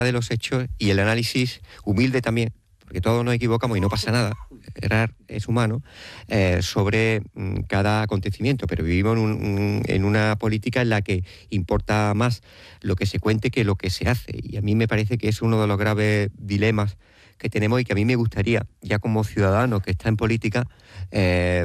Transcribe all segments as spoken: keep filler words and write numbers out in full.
de los hechos y el análisis humilde también, porque todos nos equivocamos y no pasa nada, errar es humano, eh, sobre mm, cada acontecimiento, pero vivimos en, un, en una política en la que importa más lo que se cuente que lo que se hace, y a mí me parece que es uno de los graves dilemas que tenemos y que a mí me gustaría, ya como ciudadano que está en política, eh,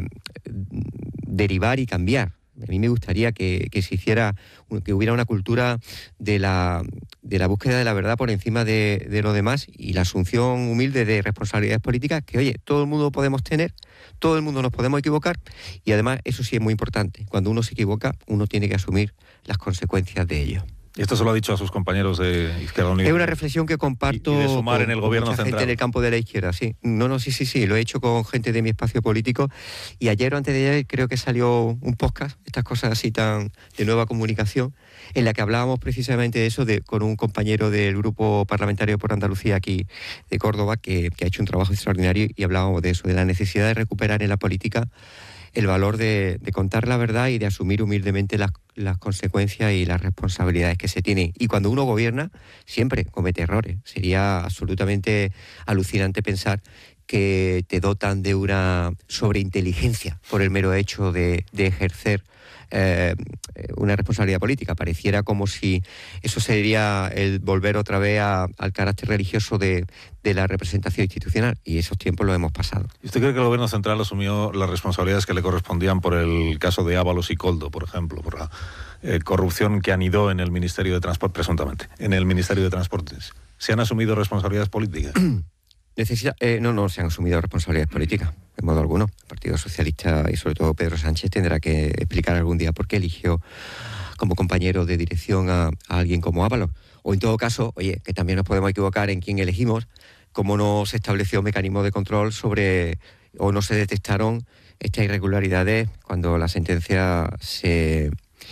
derivar y cambiar. A mí me gustaría que, que se hiciera, que hubiera una cultura de la, de la búsqueda de la verdad por encima de, de lo demás y la asunción humilde de responsabilidades políticas que, oye, todo el mundo podemos tener, todo el mundo nos podemos equivocar y además eso sí es muy importante. Cuando uno se equivoca, uno tiene que asumir las consecuencias de ello. Y esto se lo ha dicho a sus compañeros de Izquierda Unida. Es una reflexión que comparto y, y de sumar con, en el con gobierno mucha central. gente en el campo de la izquierda, sí. No, no, sí, sí, sí, lo he hecho con gente de mi espacio político y ayer o antes de ayer creo que salió un podcast, estas cosas así tan de nueva comunicación, en la que hablábamos precisamente de eso de, con un compañero del Grupo Parlamentario por Andalucía aquí de Córdoba que, que ha hecho un trabajo extraordinario y hablábamos de eso, de la necesidad de recuperar en la política el valor de, de contar la verdad y de asumir humildemente las, las consecuencias y las responsabilidades que se tienen. Y cuando uno gobierna, siempre comete errores. Sería absolutamente alucinante pensar que te dotan de una sobreinteligencia por el mero hecho de, de ejercer eh, una responsabilidad política. Pareciera como si eso sería el volver otra vez a, al carácter religioso de, de la representación institucional, y esos tiempos los hemos pasado. ¿Y usted cree que el gobierno central asumió las responsabilidades que le correspondían por el caso de Ábalos y Koldo, por ejemplo, por la eh, corrupción que anidó en el Ministerio de Transporte, presuntamente, en el Ministerio de Transportes? ¿Se han asumido responsabilidades políticas? Necesita, eh, no, no se han asumido responsabilidades políticas, de modo alguno. El Partido Socialista y sobre todo Pedro Sánchez tendrá que explicar algún día por qué eligió como compañero de dirección a, a alguien como Ábalos. O en todo caso, oye, que también nos podemos equivocar en quién elegimos, cómo no se estableció mecanismo de control sobre, o no se detectaron estas irregularidades cuando la sentencia se,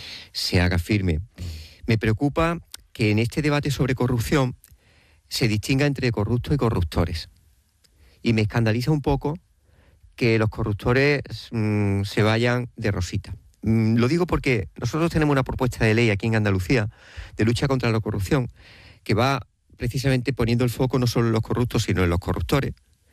se haga firme. Me preocupa que en este debate sobre corrupción se distinga entre corruptos y corruptores. Y me escandaliza un poco que los corruptores mmm, se vayan de rosita. Mm, lo digo porque nosotros tenemos una propuesta de ley aquí en Andalucía de lucha contra la corrupción que va precisamente poniendo el foco no solo en los corruptos, sino en los corruptores,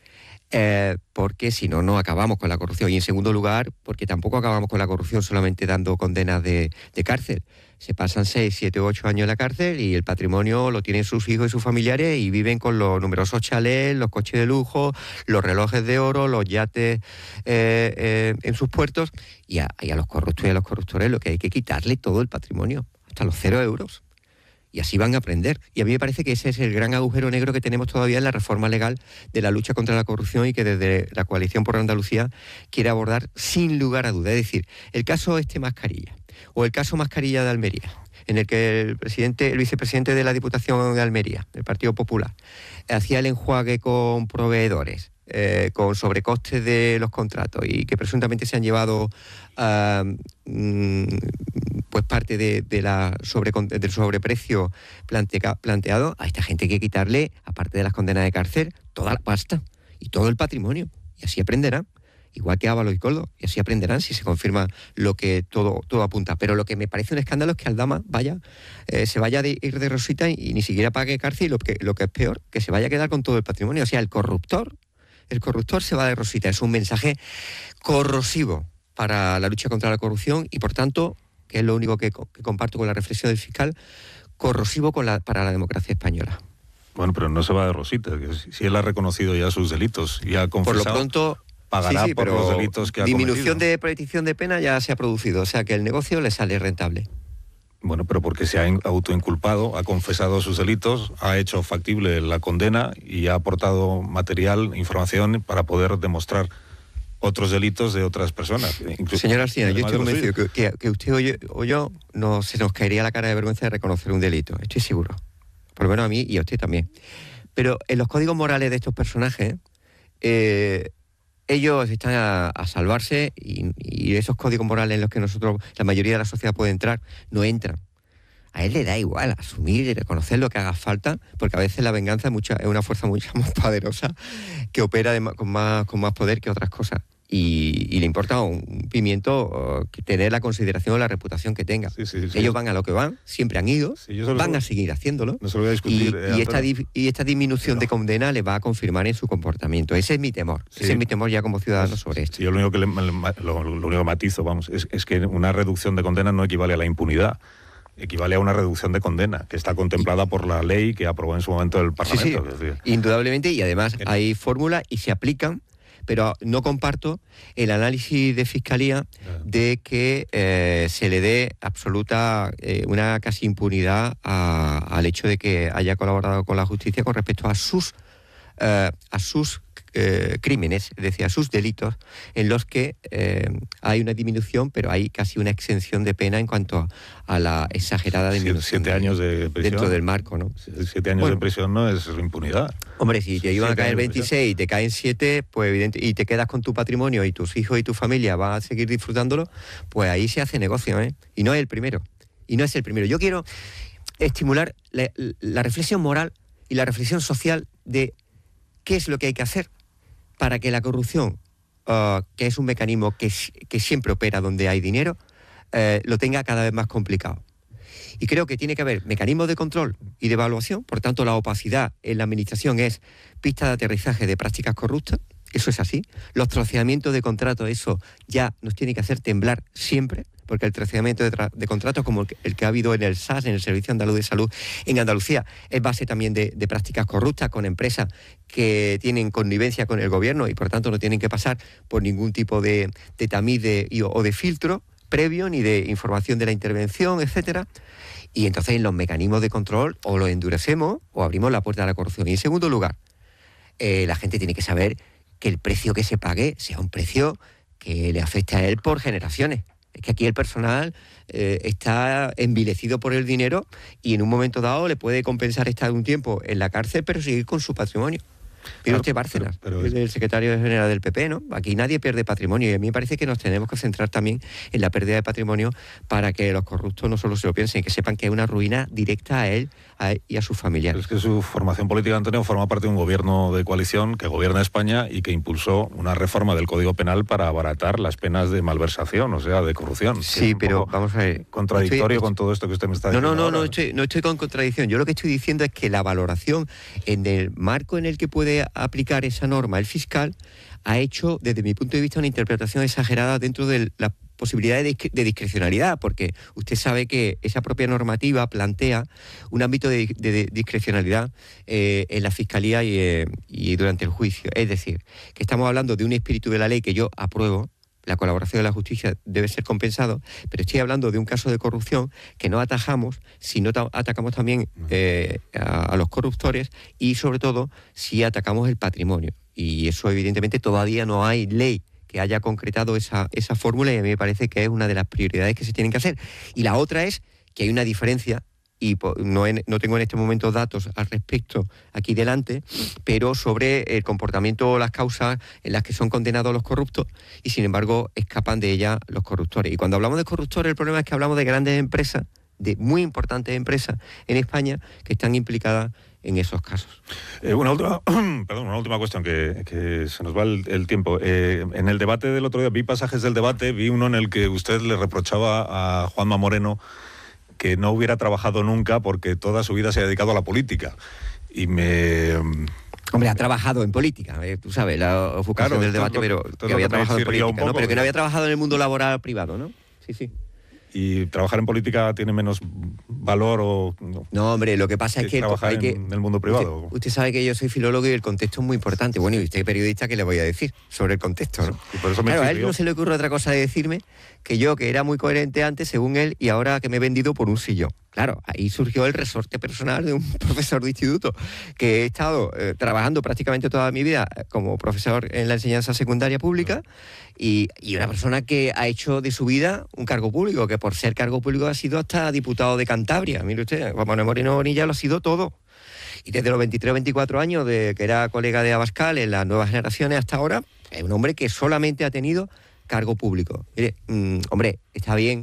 eh, porque si no, no acabamos con la corrupción. Y en segundo lugar, porque tampoco acabamos con la corrupción solamente dando condenas de, de cárcel. Se pasan seis, siete, ocho años en la cárcel y el patrimonio lo tienen sus hijos y sus familiares y viven con los numerosos chalés, los coches de lujo, los relojes de oro, los yates eh, eh, en sus puertos. Y a, y a los corruptos y a los corruptores lo que hay que quitarle todo el patrimonio, hasta los cero euros. Y así van a aprender. Y a mí me parece que ese es el gran agujero negro que tenemos todavía en la reforma legal de la lucha contra la corrupción y que desde la Coalición por Andalucía quiere abordar sin lugar a duda. Es decir, el caso este Mascarilla o el caso Mascarilla de Almería, en el que el presidente, el vicepresidente de la Diputación de Almería, del Partido Popular, hacía el enjuague con proveedores, eh, con sobrecostes de los contratos y que presuntamente se han llevado uh, mm, pues parte de, de la sobre, del sobreprecio plantea, planteado. A esta gente hay que quitarle, aparte de las condenas de cárcel, toda la pasta y todo el patrimonio. Y así aprenderán, igual que Ábalos y Koldo, y así aprenderán si se confirma lo que todo, todo apunta. Pero lo que me parece un escándalo es que Aldama vaya, eh, se vaya a ir de rosita y, y ni siquiera pague cárcel, y lo que, lo que es peor, que se vaya a quedar con todo el patrimonio. O sea, el corruptor, el corruptor se va de rosita. Es un mensaje corrosivo para la lucha contra la corrupción y, por tanto, que es lo único que, que comparto con la reflexión del fiscal, corrosivo con la, para la democracia española. Bueno, pero no se va de rosita. Si él ha reconocido ya sus delitos y ha confesado, por lo pronto pagará sí, sí, por pero los delitos que ha disminución cometido. de petición de pena ya se ha producido, o sea que el negocio le sale rentable. Bueno, pero porque se ha autoinculpado, ha confesado sus delitos, ha hecho factible la condena y ha aportado material, información para poder demostrar otros delitos de otras personas. Señora Alsina, yo estoy convencido que, que, que usted o yo, o yo no, se nos caería la cara de vergüenza de reconocer un delito. Estoy seguro. Por lo menos a mí y a usted también. Pero en los códigos morales de estos personajes, eh, ellos están a, a salvarse y, y esos códigos morales en los que nosotros, la mayoría de la sociedad puede entrar, no entran. A él le da igual asumir y reconocer lo que haga falta, porque a veces la venganza es, mucha, es una fuerza mucho más poderosa que opera de, con, más, con más poder que otras cosas. y, y le importa un pimiento uh, tener la consideración o la reputación que tenga. Sí, sí, sí. Ellos van a lo que van, siempre han ido, sí, yo van lo, a seguir haciéndolo. No se lo voy a discutir. Y, eh, y, esta, di, y esta disminución de condena le va a confirmar en su comportamiento. Ese es mi temor. Sí. Ese es mi temor ya como ciudadano pues, sobre esto. Sí, yo lo único que, le, lo, lo único que matizo, vamos, es, es que una reducción de condena no equivale a la impunidad. Equivale a una reducción de condena, que está contemplada por la ley que aprobó en su momento el Parlamento. Sí, sí. Es decir, indudablemente, y además hay fórmulas y se aplican, pero no comparto el análisis de Fiscalía de que eh, se le dé absoluta, eh, una casi impunidad a, al hecho de que haya colaborado con la justicia con respecto a sus, eh, a sus Eh, crímenes, es decir, a sus delitos, en los que eh, hay una disminución, pero hay casi una exención de pena en cuanto a la exagerada disminución. Siete años de prisión. Dentro del marco, ¿no? Siete años bueno, de prisión no es impunidad. Hombre, si te iban a caer veintiséis y te caen siete, pues evidente, y te quedas con tu patrimonio y tus hijos y tu familia van a seguir disfrutándolo, pues ahí se hace negocio, ¿eh? Y no es el primero. Y no es el primero. Yo quiero estimular la, la reflexión moral y la reflexión social de qué es lo que hay que hacer para que la corrupción, uh, que es un mecanismo que, que siempre opera donde hay dinero, uh, lo tenga cada vez más complicado. Y creo que tiene que haber mecanismos de control y de evaluación, por tanto la opacidad en la administración es pista de aterrizaje de prácticas corruptas, eso es así. Los troceamientos de contratos, eso ya nos tiene que hacer temblar siempre, porque el troceamiento de, de contratos como el que, el que ha habido en el S A S, en el Servicio Andaluz de Salud, en Andalucía, es base también de, de prácticas corruptas con empresas que tienen connivencia con el gobierno y por tanto no tienen que pasar por ningún tipo de, de tamiz de, y, o de filtro previo, ni de información de la intervención, etcétera. Y entonces los mecanismos de control o los endurecemos o abrimos la puerta a la corrupción. Y en segundo lugar, eh, la gente tiene que saber que el precio que se pague sea un precio que le afecte a él por generaciones. Es que aquí el personal eh, está envilecido por el dinero y en un momento dado le puede compensar estar un tiempo en la cárcel, pero seguir con su patrimonio. Pero usted Bárcenas, pero, pero es el secretario general del P P, ¿no? Aquí nadie pierde patrimonio y a mí me parece que nos tenemos que centrar también en la pérdida de patrimonio para que los corruptos no solo se lo piensen, que sepan que es una ruina directa a él, a él y a sus familiares. Pero es que su formación política, Antonio, forma parte de un gobierno de coalición que gobierna España y que impulsó una reforma del Código Penal para abaratar las penas de malversación, o sea, de corrupción. Sí, pero vamos a ver. Contradictorio estoy, con todo esto que usted me está diciendo. No, no, no, ahora. no estoy, no estoy con contradicción. Yo lo que estoy diciendo es que la valoración en el marco en el que puede aplicar esa norma el fiscal ha hecho, desde mi punto de vista, una interpretación exagerada dentro de la posibilidad de, de discrecionalidad, porque usted sabe que esa propia normativa plantea un ámbito de, de, de discrecionalidad eh, en la Fiscalía y, eh, y durante el juicio. Es decir, que estamos hablando de un espíritu de la ley que yo apruebo. La colaboración de la justicia debe ser compensado, pero estoy hablando de un caso de corrupción que no atajamos si no ta- atacamos también eh, a, a los corruptores y sobre todo si atacamos el patrimonio. Y eso evidentemente todavía no hay ley que haya concretado esa, esa fórmula y a mí me parece que es una de las prioridades que se tienen que hacer. Y la otra es que hay una diferencia y no, en, no tengo en este momento datos al respecto aquí delante, pero sobre el comportamiento o las causas en las que son condenados los corruptos y sin embargo escapan de ellas los corruptores. Y cuando hablamos de corruptores el problema es que hablamos de grandes empresas, de muy importantes empresas en España que están implicadas en esos casos. Eh, una, última, perdón, una última cuestión, que, que se nos va el, el tiempo. Eh, en el debate del otro día, vi pasajes del debate, vi uno en el que usted le reprochaba a Juanma Moreno que no hubiera trabajado nunca porque toda su vida se ha dedicado a la política. Y me... Hombre, ha trabajado en política, eh, tú sabes, la ofuscación claro, del debate, pero que había trabajado en política, poco, ¿no? Pero que no había trabajado en el mundo laboral privado, ¿no? Sí, sí. ¿Y trabajar en política tiene menos valor o...? No, no hombre, lo que pasa que es que... trabajar hay que, en el mundo privado. Usted, usted sabe que yo soy filólogo y el contexto es muy importante. Bueno, y usted periodista, ¿qué le voy a decir sobre el contexto, no? Y por eso me claro, a él no se le ocurre otra cosa de decirme que yo, que era muy coherente antes, según él, y ahora que me he vendido por un sillón. Claro, ahí surgió el resorte personal de un profesor de instituto, que he estado eh, trabajando prácticamente toda mi vida como profesor en la enseñanza secundaria pública y, y una persona que ha hecho de su vida un cargo público, que por ser cargo público ha sido hasta diputado de Cantabria. Mire usted, Juan Manuel Moreno Bonilla lo ha sido todo. Y desde los veintitrés o veinticuatro años, de que era colega de Abascal en las nuevas generaciones hasta ahora, es un hombre que solamente ha tenido cargo público. Mire, mmm, hombre, está bien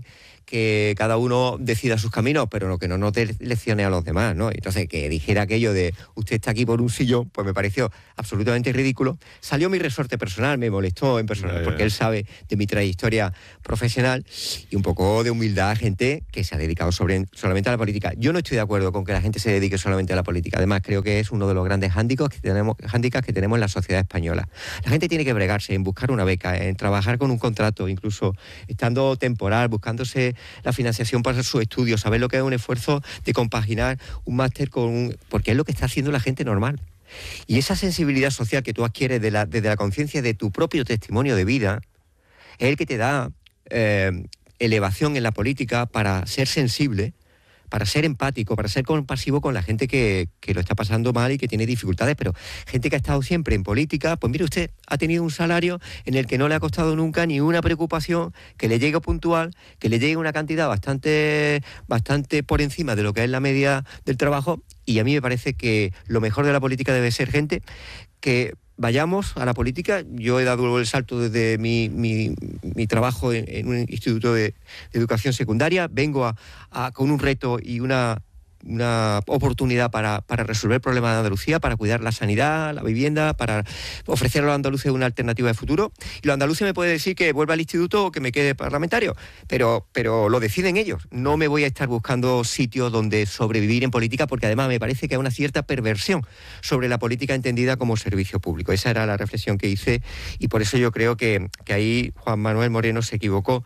que cada uno decida sus caminos, pero no, que no nos dé lecciones a los demás, ¿no? Entonces, que dijera aquello de usted está aquí por un sillón, pues me pareció absolutamente ridículo. Salió mi resorte personal, me molestó en personal, yeah, yeah. porque él sabe de mi trayectoria profesional y un poco de humildad a gente que se ha dedicado sobre, solamente a la política. Yo no estoy de acuerdo con que la gente se dedique solamente a la política. Además, creo que es uno de los grandes hándicaps que tenemos, hándicaps que tenemos en la sociedad española. La gente tiene que bregarse en buscar una beca, en trabajar con un contrato, incluso estando temporal, buscándose la financiación para su estudio, saber lo que es un esfuerzo de compaginar un máster con un... porque es lo que está haciendo la gente normal. Y esa sensibilidad social que tú adquieres de la, desde la conciencia de tu propio testimonio de vida es el que te da eh, elevación en la política para ser sensible, para ser empático, para ser compasivo con la gente que, que lo está pasando mal y que tiene dificultades, pero gente que ha estado siempre en política, pues mire usted, ha tenido un salario en el que no le ha costado nunca ni una preocupación, que le llegue puntual, que le llegue una cantidad bastante, bastante por encima de lo que es la media del trabajo, y a mí me parece que lo mejor de la política debe ser gente que... Vayamos a la política. Yo he dado el salto desde mi, mi, mi trabajo en, en un instituto de, de educación secundaria. Vengo a, a, con un reto y una, una oportunidad para, para resolver problemas de Andalucía, para cuidar la sanidad, la vivienda, para ofrecer a los andaluces una alternativa de futuro. Y los andaluces me pueden decir que vuelva al instituto o que me quede parlamentario, pero, pero lo deciden ellos. No me voy a estar buscando sitios donde sobrevivir en política, porque además me parece que hay una cierta perversión sobre la política entendida como servicio público. Esa era la reflexión que hice y por eso yo creo que, que ahí Juan Manuel Moreno se equivocó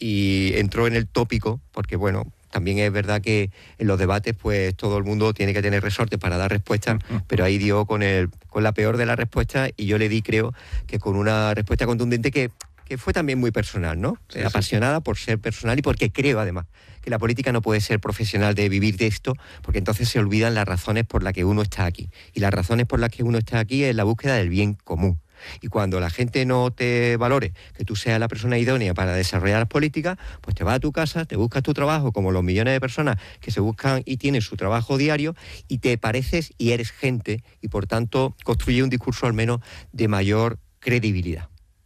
y entró en el tópico, porque bueno... También es verdad que en los debates pues todo el mundo tiene que tener resorte para dar respuestas, pero ahí dio con el con la peor de las respuestas y yo le di, creo, que con una respuesta contundente que, que fue también muy personal, ¿no? Sí, apasionada sí. por ser personal y porque creo, además, que la política no puede ser profesional de vivir de esto, porque entonces se olvidan las razones por las que uno está aquí. Y las razones por las que uno está aquí es la búsqueda del bien común. Y cuando la gente no te valore que tú seas la persona idónea para desarrollar las políticas, pues te vas a tu casa, te buscas tu trabajo, como los millones de personas que se buscan y tienen su trabajo diario, y te pareces y eres gente, y por tanto construye un discurso al menos de mayor credibilidad.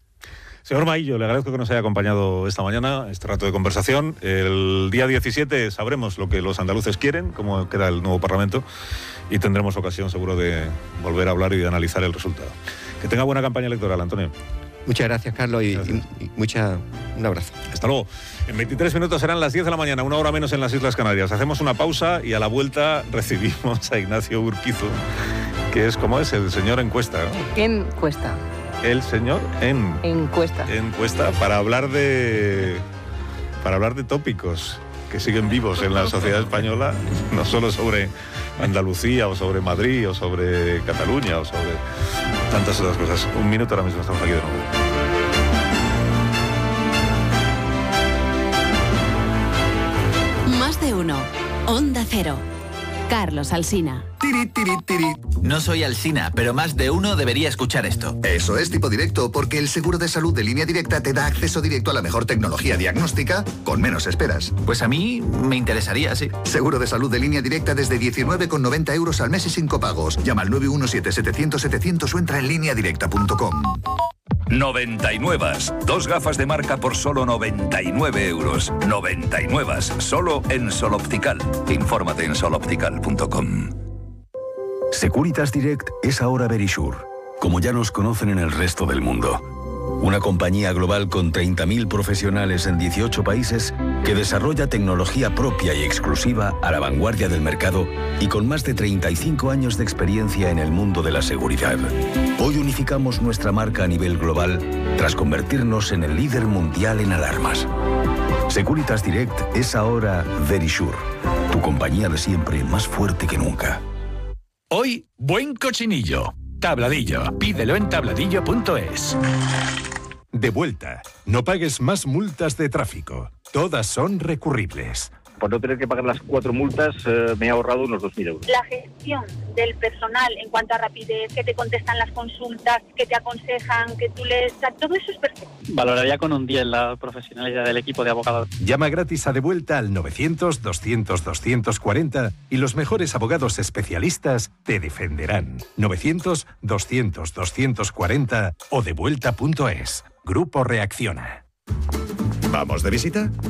Señor Maillo, le agradezco que nos haya acompañado esta mañana, este rato de conversación. El día diecisiete sabremos lo que los andaluces quieren, cómo queda el nuevo Parlamento, y tendremos ocasión seguro de volver a hablar y de analizar el resultado. Que tenga buena campaña electoral, Antonio. Muchas gracias, Carlos, y, gracias. y, y mucha, un abrazo. Hasta luego. En veintitrés minutos serán las diez de la mañana, una hora menos en las Islas Canarias. Hacemos una pausa y a la vuelta recibimos a Ignacio Urquizo, que es, ¿cómo es? El señor encuesta, ¿no? Encuesta. El señor en... Encuesta. Encuesta para hablar de... para hablar de tópicos que siguen vivos en la sociedad española, no solo sobre Andalucía o sobre Madrid o sobre Cataluña o sobre tantas otras cosas. Un minuto, ahora mismo estamos aquí de nuevo. Más de uno. Onda Cero. Carlos Alsina. Tiri, tiri, tiri. No soy Alsina, pero más de uno debería escuchar esto. Eso es Tipo Directo, porque el seguro de salud de Línea Directa te da acceso directo a la mejor tecnología diagnóstica con menos esperas. Pues a mí me interesaría, sí. Seguro de salud de Línea Directa desde diecinueve con noventa euros al mes y cinco pagos. Llama al nueve uno siete, setecientos, setecientos o entra en línea directa punto com. noventa y nueve. Dos gafas de marca por solo noventa y nueve euros. noventa y nueve. Solo en Sol Optical. Infórmate en sol optical punto com. Securitas Direct es ahora Verisure, como ya nos conocen en el resto del mundo. Una compañía global con treinta mil profesionales en dieciocho países que desarrolla tecnología propia y exclusiva a la vanguardia del mercado y con más de treinta y cinco años de experiencia en el mundo de la seguridad. Hoy unificamos nuestra marca a nivel global tras convertirnos en el líder mundial en alarmas. Securitas Direct es ahora Verisure, tu compañía de siempre más fuerte que nunca. Hoy, buen cochinillo. Tabladillo. Pídelo en tabladillo punto es. De vuelta. No pagues más multas de tráfico. Todas son recurribles. Por no tener que pagar las cuatro multas, eh, me he ahorrado unos dos mil euros. La gestión del personal en cuanto a rapidez, que te contestan las consultas, que te aconsejan, que tú les... Todo eso es perfecto. Valoraría con un diez la profesionalidad del equipo de abogados. Llama gratis a De Vuelta al novecientos, doscientos, doscientos cuarenta y los mejores abogados especialistas te defenderán. novecientos, doscientos, doscientos cuarenta o devuelta punto es. Grupo Reacciona. ¿Vamos de visita?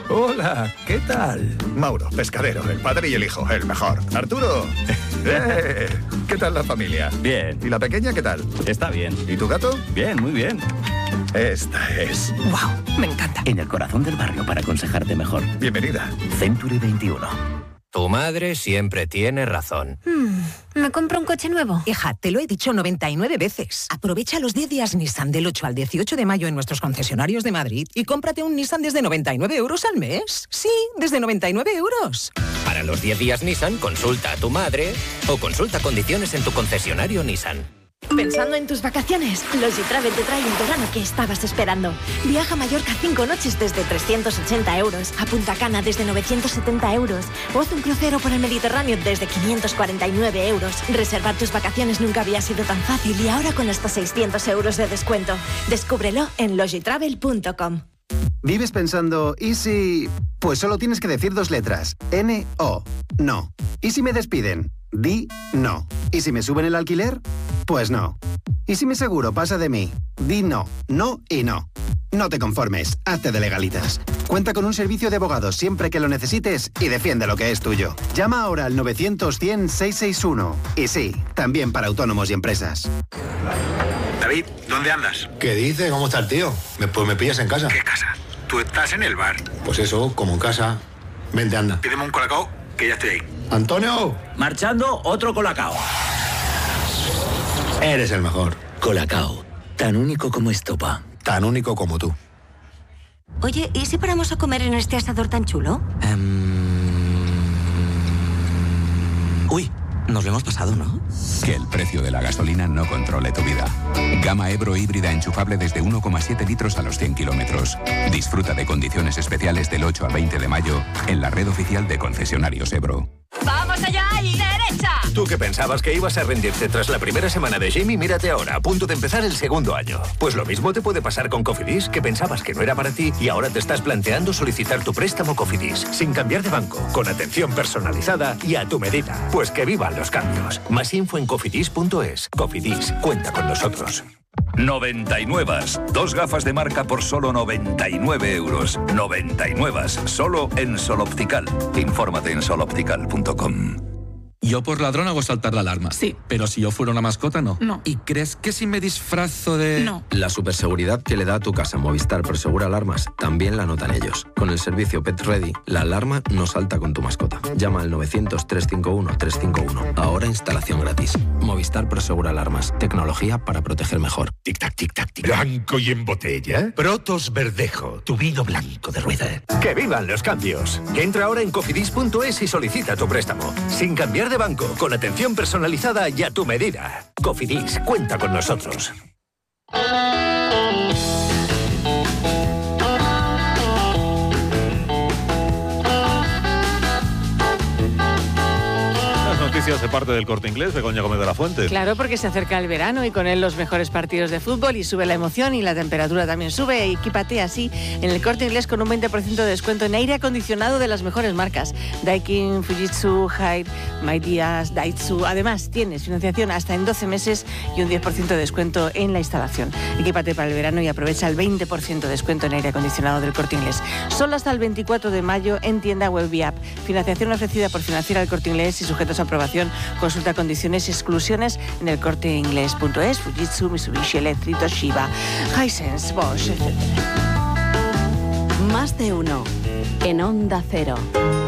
Hola, ¿qué tal? Mauro, pescadero, el padre y el hijo, el mejor. Arturo. ¡Eh! ¿Qué tal la familia? Bien. ¿Y la pequeña qué tal? Está bien. ¿Y tu gato? Bien, muy bien. Esta es... ¡Wow! Me encanta. En el corazón del barrio para aconsejarte mejor. Bienvenida. Century veintiuno. Tu madre siempre tiene razón. Hmm, ¿Me compro un coche nuevo? Hija, te lo he dicho noventa y nueve veces. Aprovecha los diez días Nissan del ocho al dieciocho de mayo en nuestros concesionarios de Madrid y cómprate un Nissan desde noventa y nueve euros al mes. Sí, desde noventa y nueve euros. Para los diez días Nissan, consulta a tu madre o consulta condiciones en tu concesionario Nissan. Pensando en tus vacaciones, Logitravel te trae el verano que estabas esperando. Viaja a Mallorca cinco noches desde trescientos ochenta euros, a Punta Cana desde novecientos setenta euros, o haz un crucero por el Mediterráneo desde quinientos cuarenta y nueve euros. Reservar tus vacaciones nunca había sido tan fácil y ahora con hasta seiscientos euros de descuento. Descúbrelo en logitravel punto com. ¿Vives pensando, ¿y si...? Pues solo tienes que decir dos letras. N O. No. ¿Y si me despiden? Di no. ¿Y si me suben el alquiler? Pues no. ¿Y si mi seguro pasa de mí? Di no. No y no. No te conformes. Hazte de legalitas. Cuenta con un servicio de abogados siempre que lo necesites y defiende lo que es tuyo. Llama ahora al novecientos cien seiscientos sesenta y uno. Y sí, también para autónomos y empresas. David, ¿dónde andas? ¿Qué dice? ¿Cómo está el tío? Me, pues me pillas en casa. ¿Qué casa? Tú estás en el bar. Pues eso, como en casa. Vente, anda. Pídeme un colacao, que ya estoy ahí. ¡Antonio! Marchando, otro colacao. Eres el mejor. Colacao, tan único como estopa. Tan único como tú. Oye, ¿y si paramos a comer en este asador tan chulo? Um... Uy, nos lo hemos pasado, ¿no? Que el precio de la gasolina no controle tu vida. Gama Ebro híbrida enchufable desde uno coma siete litros a los cien kilómetros. Disfruta de condiciones especiales del ocho al veinte de mayo en la red oficial de concesionarios Ebro. ¡Vamos allá y derecha! Tú que pensabas que ibas a rendirte tras la primera semana de Jamie, mírate ahora, a punto de empezar el segundo año. Pues lo mismo te puede pasar con Cofidis, que pensabas que no era para ti y ahora te estás planteando solicitar tu préstamo Cofidis, sin cambiar de banco, con atención personalizada y a tu medida. Pues que vivan los cambios. Más info en cofidis punto es. Cofidis, cuenta con nosotros. noventa y nueve. Dos gafas de marca por solo noventa y nueve euros. noventa y nueve. Solo en Sol Optical. Infórmate en sol optical punto com. Yo por ladrón hago saltar la alarma. Sí. Pero si yo fuera una mascota, no. No. ¿Y crees que si me disfrazo de...? No. La superseguridad que le da a tu casa Movistar Prosegura Alarmas también la notan ellos. Con el servicio Pet Ready, la alarma no salta con tu mascota. Llama al novecientos, trescientos cincuenta y uno, trescientos cincuenta y uno. Ahora instalación gratis. Movistar Prosegura Alarmas. Tecnología para proteger mejor. Tic-tac, tic-tac, tic. Blanco y en botella. Protos Verdejo, tu vino blanco de rueda. ¡Que vivan los cambios! Entra ahora en cofidis punto es y solicita tu préstamo. Sin cambiar de banco, con atención personalizada y a tu medida. Cofidis, cuenta con nosotros. Noticias de parte del Corte Inglés, Begoña Gómez de la Fuente. Claro, porque se acerca el verano y con él los mejores partidos de fútbol y sube la emoción y la temperatura también sube. Equípate así en el Corte Inglés con un veinte por ciento de descuento en aire acondicionado de las mejores marcas. Daikin, Fujitsu, Haier, Maitias, Daitsu. Además, tienes financiación hasta en doce meses y un diez por ciento de descuento en la instalación. Equípate para el verano y aprovecha el veinte por ciento de descuento en aire acondicionado del Corte Inglés. Solo hasta el veinticuatro de mayo en tienda web y app. Financiación ofrecida por Financiera del Corte Inglés y sujetos a aprobación. Consulta condiciones y exclusiones en el corte inglés punto es, Fujitsu, Mitsubishi Electric, Toshiba, Hisense, Bosch, etcétera. Más de uno en Onda Cero.